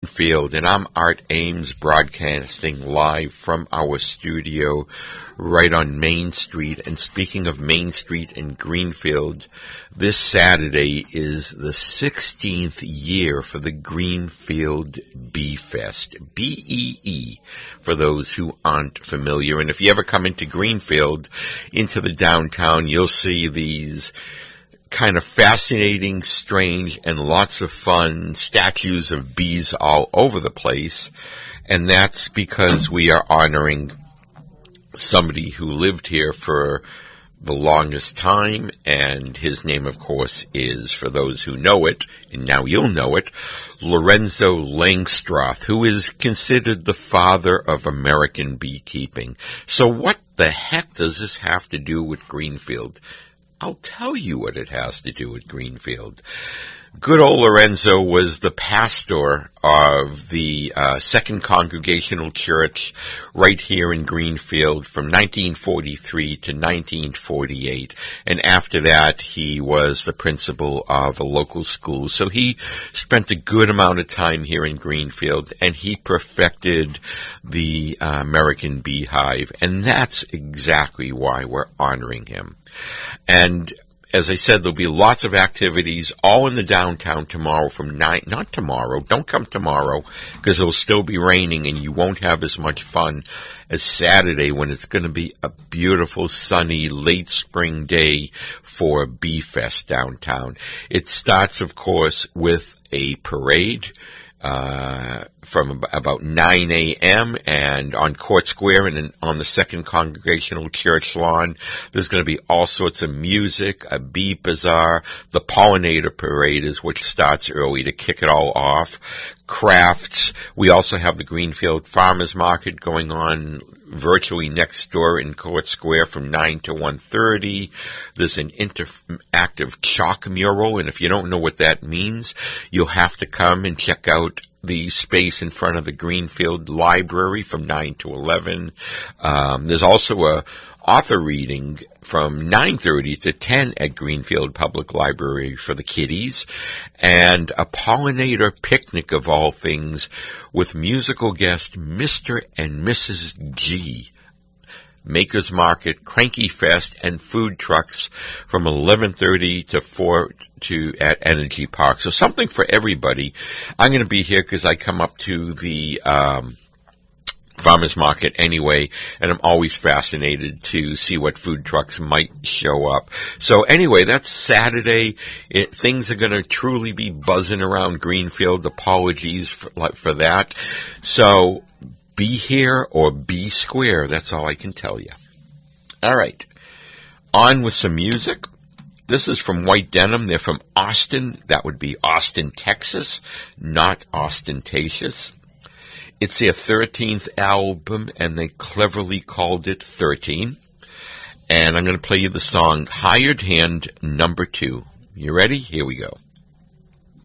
Field, and I'm Art Ames, broadcasting live from our studio right on Main Street. And speaking of Main Street in Greenfield, this Saturday is the 16th year for the Greenfield Bee Fest, B-E-E, for those who aren't familiar. And if you ever come into Greenfield, into the downtown, you'll see these kind of fascinating, strange, and lots of fun statues of bees all over the place. And that's because we are honoring somebody who lived here for the longest time, and his name, of course, is, for those who know it, and now you'll know it, Lorenzo Langstroth, who is considered the father of American beekeeping. So what the heck does this have to do with Greenfield? I'll tell you what it has to do with Greenfield. Good old Lorenzo was the pastor of the Second Congregational Church right here in Greenfield from 1943 to 1948. And after that, he was the principal of a local school. So he spent a good amount of time here in Greenfield, and he perfected the American beehive. And that's exactly why we're honoring him. And as I said, there'll be lots of activities all in the downtown tomorrow from 9, not tomorrow, don't come tomorrow, because it'll still be raining and you won't have as much fun as Saturday when it's going to be a beautiful, sunny, late spring day for Bee Fest downtown. It starts, of course, with a parade from about 9 a.m. and on Court Square and on the Second Congregational Church lawn. There's going to be all sorts of music, a bee bazaar. The pollinator parade is which starts early to kick it all off. Crafts. We also have the Greenfield Farmers Market going on virtually next door in Court Square from 9 to 1:30. There's an interactive chalk mural, and if you don't know what that means, you'll have to come and check out the space in front of the Greenfield Library from 9 to 11. There's also a author reading from 9:30 to 10 at Greenfield Public Library for the kiddies, and a pollinator picnic of all things with musical guest Mr. and Mrs. G. Makers Market, Cranky Fest, and food trucks from 11:30 to 4 at Energy Park. So something for everybody. I'm going to be here because I come up to the farmers market anyway, and I'm always fascinated to see what food trucks might show up. So anyway, that's Saturday. Things are going to truly be buzzing around Greenfield. Apologies for that. So be here or be square. That's all I can tell you. All right. On with some music. This is from White Denim. They're from Austin. That would be Austin, Texas, not ostentatious. It's their 13th album, and they cleverly called it 13. And I'm going to play you the song Hired Hand No. 2. You ready? Here we go.